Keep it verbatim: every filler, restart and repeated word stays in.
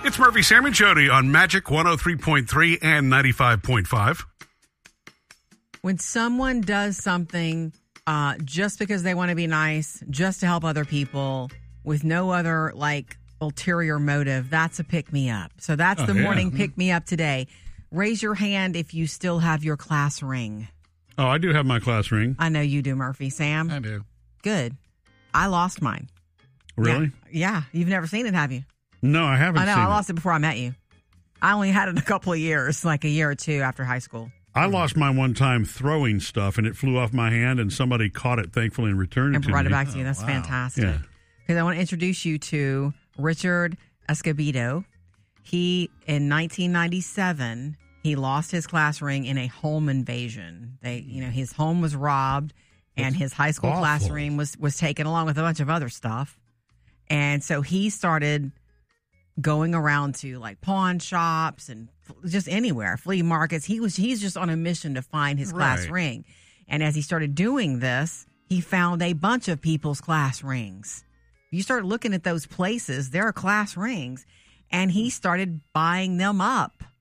It's Murphy, Sam, and Jody on Magic one oh three point three and ninety-five point five. When someone does something uh, just because they want to be nice, just to help other people, with no other, like, ulterior motive, that's a pick-me-up. So that's Oh, the yeah. morning pick-me-up today. Raise your hand if you still have your class ring. Oh, I do have my class ring. I know you do, Murphy. Sam? I do. Good. I lost mine. Really? Yeah. yeah. You've never seen it, have you? No, I haven't I know. seen I lost it. it before I met you. I only had it a couple of years, like a year or two after high school. I lost mine one time throwing stuff, and it flew off my hand, and somebody caught it, thankfully, and returned it And to brought me. it back to you. That's wow. fantastic. Yeah. Because I want to introduce you to Richard Escobedo. He, in nineteen ninety-seven, he lost his class ring in a home invasion. They, you know, his home was robbed, and his high school awful. class ring was was taken along with a bunch of other stuff. And so he started going around to like pawn shops and just anywhere, flea markets. He was he's just on a mission to find his class Right. ring. And as he started doing this, he found a bunch of people's class rings. You start looking at those places, there are class rings, and he started buying them up.